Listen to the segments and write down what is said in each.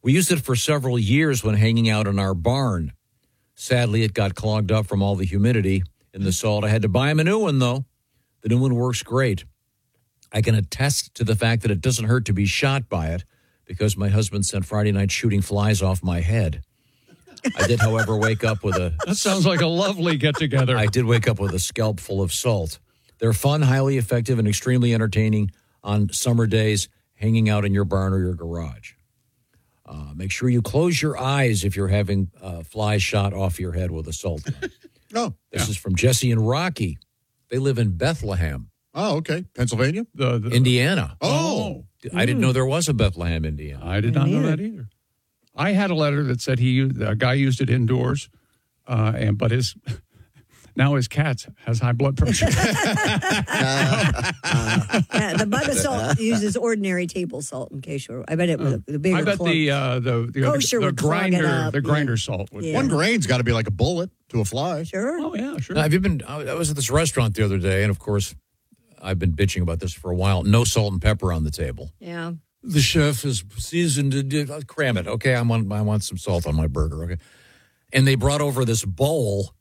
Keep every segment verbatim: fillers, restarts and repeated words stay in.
We used it for several years when hanging out in our barn. Sadly, it got clogged up from all the humidity in the salt. I had to buy him a new one, though. The new one works great. I can attest to the fact that it doesn't hurt to be shot by it because my husband spent Friday night shooting flies off my head. I did, however, wake up with a... That sounds like a lovely get-together. I did wake up with a scalp full of salt. They're fun, highly effective, and extremely entertaining on summer days hanging out in your barn or your garage. Uh, make sure you close your eyes if you're having uh, flies shot off your head with a salt gun. Oh, This yeah. is from Jesse and Rocky. They live in Bethlehem, Oh, okay. Pennsylvania? The, the, Indiana. Oh. I didn't know there was a Bethlehem, Indiana. I did not know that either. I had a letter that said he used, a guy used it indoors, uh, and but his now his cat has high blood pressure. Yeah, the bug salt uses ordinary table salt. In case you're, I bet it with the bigger. I bet clove. the uh, the the, Kosher the would clog it grinder up, the yeah. grinder salt would. Yeah. One grain's got to be like a bullet to a fly. Sure. Oh yeah, sure. Now, have you been? I was at this restaurant the other day, and of course, I've been bitching about this for a while. No salt and pepper on the table. Yeah. The chef is seasoned. To, cram it, okay. I want. I want some salt on my burger, okay. And they brought over this bowl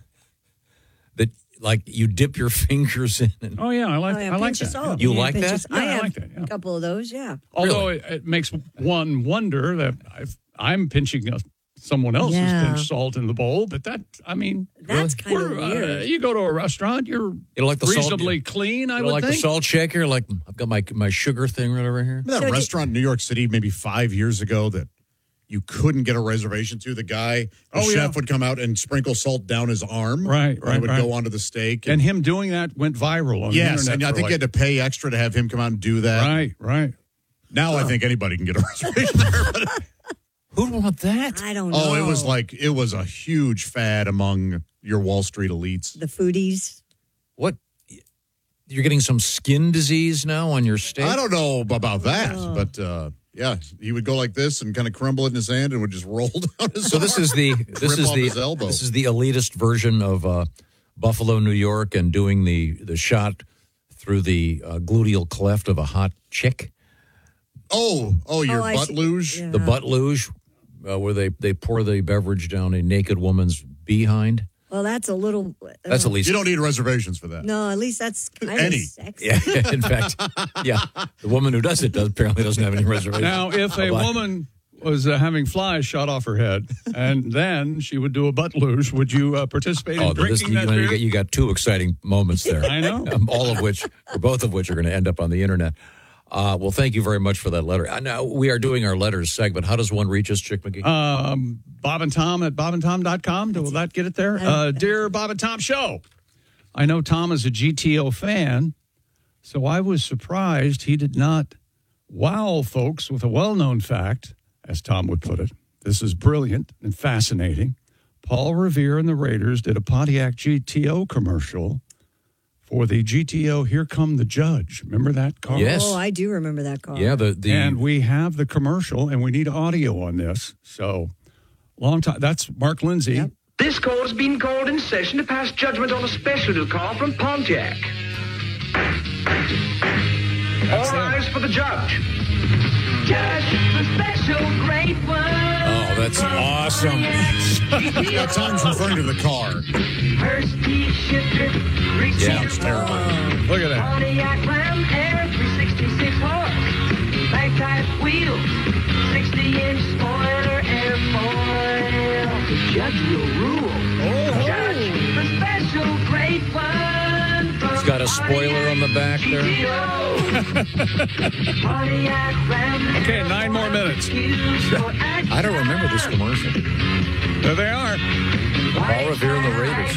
that, like, you dip your fingers in. And, Oh yeah, I like Oh, yeah, I like pinch of that. salt. yeah. You Yeah, like pinch that? of- Yeah, I I have like that, yeah. a couple of those. Yeah. Although it, it makes one wonder that I've, I'm pinching a, someone else's Yeah. pinch salt in the bowl, but that I mean, That's kind of we're, uh, weird. you go to a restaurant, you're You know, like the salt- reasonably clean. I you know, would like think. the salt shaker. Like, I've got my my sugar thing right over here. Remember that So did- restaurant in New York City maybe five years ago that you couldn't get a reservation to? The guy, the Oh, chef yeah. would come out and sprinkle salt down his arm. Right, And right, it would right. go onto the steak. And him doing that went viral on yes, the and internet. I for think you like- had to pay extra to have him come out and do that. Right, right. Now I think anybody can get a reservation there. But, Who'd want that? I don't know. oh, it was like, it was a huge fad among your Wall Street elites. the foodies. What? You're getting some skin disease now on your steak? I don't know about that, but uh, yeah, he would go like this and kind of crumble it in his hand and would just roll down his So this arm. is the this Rip is off the his elbow. this is the elitist version of uh, Buffalo, New York, and doing the the shot through the uh, gluteal cleft of a hot chick, Oh, oh, your Oh, I butt see. luge? Yeah. the butt luge, uh, where they, they pour the beverage down a naked woman's behind. Well, that's a little. That's uh, at least You don't need reservations for that. No, at least that's kind Any. of sexy. yeah. In fact, yeah, the woman who does it does apparently doesn't have any reservations. Now, if a Bye-bye. woman was uh, having flies shot off her head, and then she would do a butt luge, would you uh, participate in Oh, this, drinking you, that know, you, beer? got, you got two exciting moments there. I know. Um, all of which, or both of which, are going to end up on the internet. Uh, well, thank you very much for that letter. Uh, now, we are doing our letters segment. How does one reach us, Chick McGee? Um, Bob and Tom at bob and tom dot com. Will that get it there? Uh, dear Bob and Tom Show, I know Tom is a G T O fan, so I was surprised he did not wow folks with a well-known fact, as Tom would put it. This is brilliant and fascinating. Paul Revere and the Raiders did a Pontiac G T O commercial for the G T O Here Come the Judge. Remember that car? Yes. Oh, I do remember that car. yeah, the, the And we have the commercial, and we need audio on this. So, long time. That's Mark Lindsay. Yep. This court has been called in session to pass judgment on a special new car from Pontiac. All it. rise for the judge. Judge, the special great one. Oh, that's awesome. That song's referring to the car. First key shifter, reach Yeah, in it's the terrible. floor. Look at that. Pontiac Ram Air three sixty-six horse. Mag type wheels, sixty inch spoiler airfoil. The judge will rule. Oh, Judge, the special great one. From It's got a spoiler on the back there. Okay, nine more minutes. I don't remember this commercial. There they are. Paul Revere and the Raiders.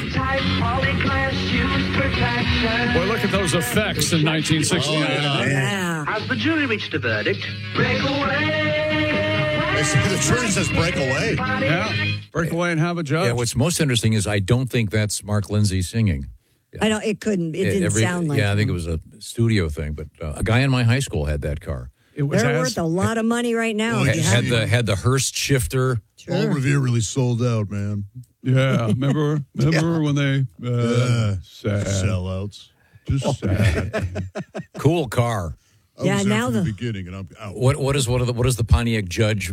Boy, look at those effects in nineteen sixty-nine. Yeah. Has the jury reached a verdict? Break away. They say the jury says break away. Yeah. Break away and have a judge. Yeah, what's most interesting is I don't think that's Mark Lindsay singing. I don't. It couldn't. It didn't Every- sound like. Yeah, I think it him. was a studio thing, but uh, a guy in my high school had that car. it was They're as- worth a lot of money right now. Oh, if Had, you had have the had the Hearst shifter. Sure. Paul Revere really sold out, man. Yeah, remember remember when they uh, Uh, sad, Sellouts. just sad. Cool car. I Yeah, was there now from the, the- beginning, and I'm out. What what is what are the what is the Pontiac Judge